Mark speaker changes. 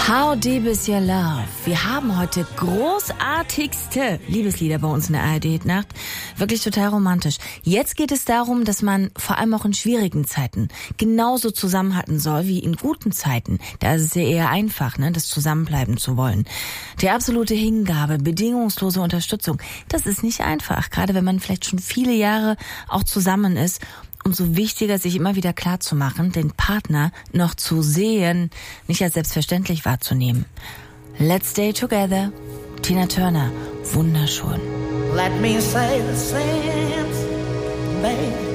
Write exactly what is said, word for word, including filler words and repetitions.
Speaker 1: How Deep Is Your Love? Wir haben heute großartigste Liebeslieder bei uns in der A R D-Nacht. Wirklich total romantisch. Jetzt geht es darum, dass man vor allem auch in schwierigen Zeiten genauso zusammenhalten soll wie in guten Zeiten. Da ist es ja eher einfach, ne, das Zusammenbleiben zu wollen. Die absolute Hingabe, bedingungslose Unterstützung, das ist nicht einfach. Gerade wenn man vielleicht schon viele Jahre auch zusammen ist. Umso wichtiger, sich immer wieder klarzumachen, den Partner noch zu sehen, nicht als selbstverständlich wahrzunehmen. Let's Stay Together. Tina Turner. Wunderschön.
Speaker 2: Let me say the same, baby.